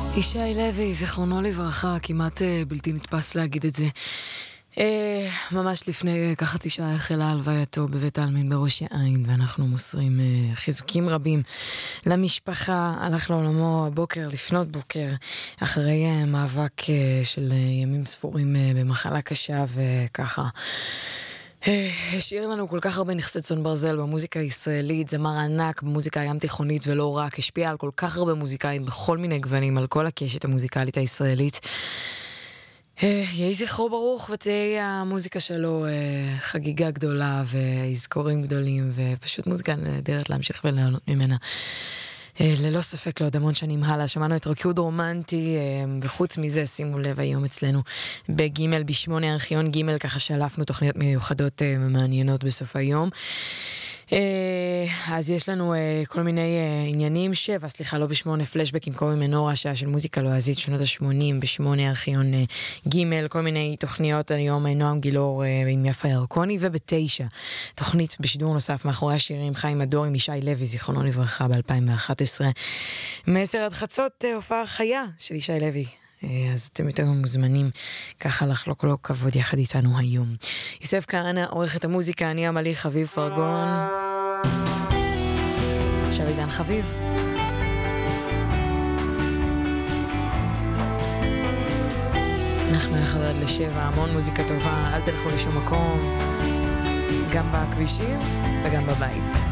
ישי לוי, זכרונו לברכה, כמעט בלתי נתפס להגיד את זה. ממש לפני כחצי שעה החלה הלווייתו בבית העלמין בראש העין, ואנחנו מוסרים חיזוקים רבים למשפחה. הלך לעולמו הבוקר, לפנות בוקר, אחרי מאבק של ימים ספורים במחלה קשה, וככה השאיר לנו כל כך הרבה נכסי צאן ברזל במוזיקה הישראלית, זמר ענק במוזיקה הים תיכונית ולא רק, השפיע על כל כך הרבה מוזיקאים בכל מיני גוונים, על כל הקשת המוזיקלית הישראלית. יהי זכרו ברוך, ותהיה המוזיקה שלו חגיגה גדולה והזכורים גדולים, ופשוט מוזיקה נהדרת להמשיך וליהנות ממנה. ללא ספק לעוד המון שנים הלאה. שמענו את ריקוד רומנטי, וחוץ מזה שימו לב היום אצלנו בגימל ב8 ארכיון גימל, ככה שלפנו תוכניות מיוחדות מעניינות בסוף היום. אז יש לנו כל מיני עניינים. לא ב8 פלשבק עם קובי מנורה, שעה של מוזיקה לועזית שנות ה-80 ב8 ארכיון גימל, כל מיני תוכניות היום, נועם גילור עם יפה ירקוני, וב9 תוכנית בשידור נוסף מאחורי השירים, חיים הדור עם ישי לוי, זיכרונו לברכה, ב-2011 מ-10 עד חצות, הופעה חיה של ישי לוי. אז אתם יותר מוזמנים ככה לחלוק לו כבוד יחד איתנו היום. יוסף כהנא עורך את המוזיקה, אני עמלי חביב פרגון. עכשיו עידן חביב. אנחנו יחד עד 7, המון מוזיקה טובה, אל תלכו לשום מקום, גם בכבישים וגם בבית.